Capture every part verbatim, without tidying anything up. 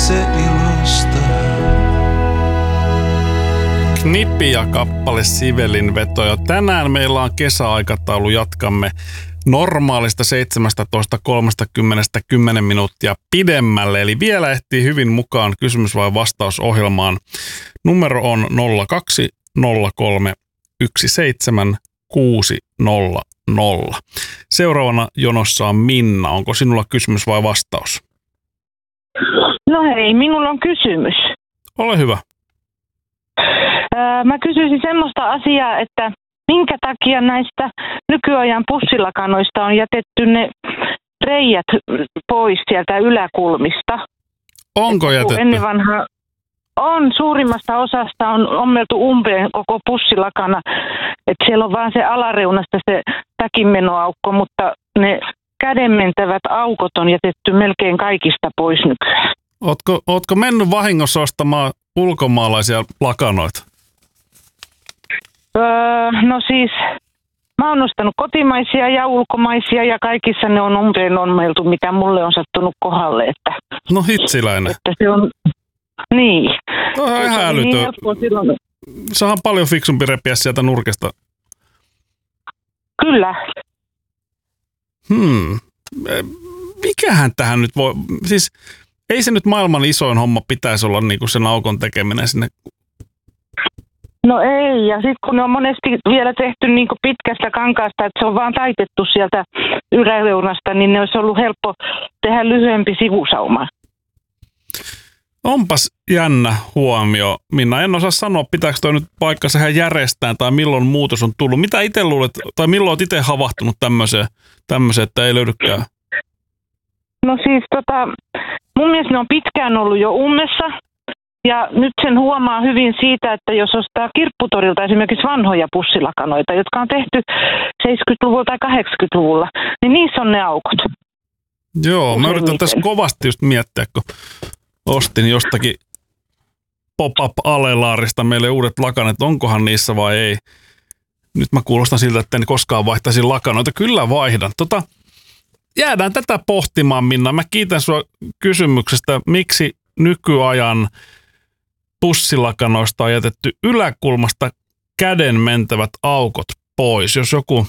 itse ilosta. Knippi ja kappale Sivelin veto. Ja tänään meillä on kesäaikataulu. Jatkamme normaalista seitsemästätoista kolmekymmentä kymmenen minuuttia pidemmälle. Eli vielä ehtii hyvin mukaan kysymys- vai vastausohjelmaan. Numero on nolla kaksi nolla kolme yksi seitsemän kuusi nolla nolla. Seuraavana jonossa on Minna. Onko sinulla kysymys vai vastaus? No hei, minulla on kysymys. Ole hyvä. Öö, mä kysyisin semmoista asiaa, että minkä takia näistä nykyajan pussilakanoista on jätetty ne reijät pois sieltä yläkulmista? Onko jätetty? Ennen vanha on, suurimmasta osasta on ommeltu umpeen koko pussilakana, että siellä on vaan se alareunasta se takinmenoaukko, mutta ne kädenmentävät aukot on jätetty melkein kaikista pois nykyään. Ootko, ootko mennyt vahingossa ostamaan ulkomaalaisia lakanoita? Öö, no siis, mä oon ostanut kotimaisia ja ulkomaisia ja kaikissa ne on umpeen ommeltu, mitä mulle on sattunut kohdalle. Että, no hitsiläinen. Että se on, niin. Tuo on ihan älytön. Niin Sahan paljon fiksumpi repiä sieltä nurkesta. Kyllä. Hmm. Mikähän tähän nyt voi... Siis ei se nyt maailman isoin homma pitäisi olla niinku sen aukon tekeminen sinne. No ei, ja sitten kun ne on monesti vielä tehty niinku pitkästä kankaasta, että se on vaan taitettu sieltä yläreunasta, niin ne olisi ollut helppo tehdä lyhyempi sivusauma. Onpas jännä huomio, Minna. En osaa sanoa, pitääkö toi nyt paikkansa ihan järjestään tai milloin muutos on tullut. Mitä itse luulet, tai milloin olet itse havahtunut tämmöiseen, tämmöiseen, että ei löydykään? No siis tota, mun mielestä ne on pitkään ollut jo ummessa. Ja nyt sen huomaa hyvin siitä, että jos ostaa Kirpputorilta esimerkiksi vanhoja pussilakanoita, jotka on tehty seitsemänkymmentäluvulla tai kahdeksankymmentäluvulla, niin niissä on ne aukot. Joo, mä yritän tässä kovasti just miettiä, kun ostin jostakin pop-up-alelaarista meille uudet lakanat, onkohan niissä vai ei. Nyt mä kuulostan siltä, että en koskaan vaihtaisin lakanoita. Kyllä vaihdan. Tota, jäädään tätä pohtimaan, Minna. Mä kiitän sua kysymyksestä, miksi nykyajan pussilakanoista on jätetty yläkulmasta käden mentävät aukot pois. Jos joku,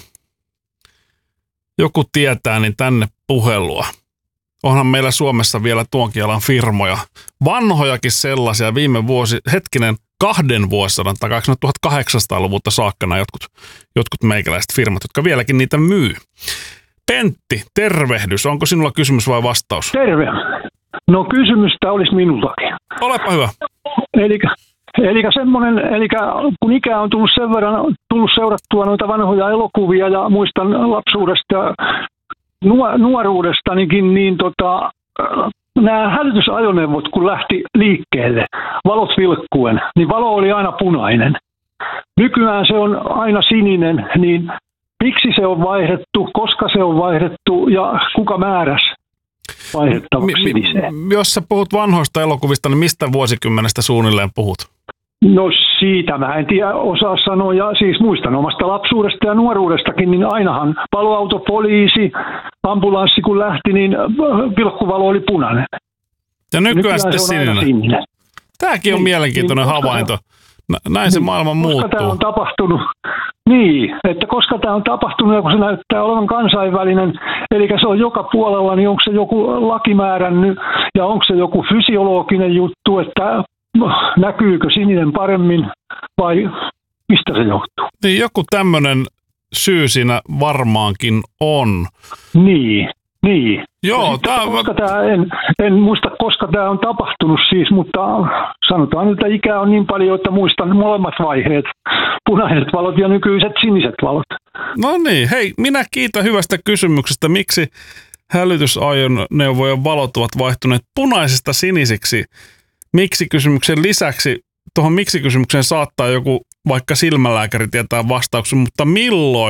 joku tietää, niin tänne puhelua. Onhan meillä Suomessa vielä tuonkin alan firmoja. Vanhojakin sellaisia viime vuosi, hetkinen, kahden vuosisadan takaksi, tuhatkahdeksansataaluvulta saakkana jotkut, jotkut meikäläiset firmat, jotka vieläkin niitä myy. Pentti, tervehdys. Onko sinulla kysymys vai vastaus? Terve. No kysymystä olisi minultakin. Olepa hyvä. Eli Eli semmoinen, eli kun ikää on tullut sen verran tullut seurattua noita vanhoja elokuvia ja muistan lapsuudesta ja nuoruudestanikin, niin tota, nämä hälytysajoneuvot kun lähti liikkeelle, valot vilkkuen, niin valo oli aina punainen. Nykyään se on aina sininen, niin miksi se on vaihdettu, koska se on vaihdettu ja kuka määräsi vaihdettavaksi siniseen? Jos sä puhut vanhoista elokuvista, niin mistä vuosikymmenestä suunnilleen puhut? No siitä mä en tiedä osaa sanoa, ja siis muistan omasta lapsuudesta ja nuoruudestakin, niin ainahan paloauto, poliisi, ambulanssi kun lähti, niin vilkkuvalo oli punainen. Ja nykyään, nykyään sitten sininen. sininen. Tämäkin on niin, mielenkiintoinen niin, havainto. Näin niin, se maailma koska muuttuu. Koska tämä on tapahtunut, niin, että koska tämä on tapahtunut ja kun se näyttää olevan kansainvälinen, eli se on joka puolella, niin onko se joku laki määrännyt ja onko se joku fysiologinen juttu, että näkyykö sininen paremmin vai mistä se johtuu? Niin joku tämmöinen syy siinä varmaankin on. Niin, niin. Joo, tää... koska tää, en, en muista, koska tämä on tapahtunut siis, mutta sanotaan, että ikää on niin paljon, että muistan molemmat vaiheet. Punaiset valot ja nykyiset siniset valot. No niin, hei, minä kiitän hyvästä kysymyksestä. Miksi hälytysajoneuvojen valot ovat vaihtuneet punaisesta sinisiksi? Miksi-kysymyksen lisäksi, tuohon miksi-kysymykseen saattaa joku vaikka silmälääkäri tietää vastauksen, mutta milloin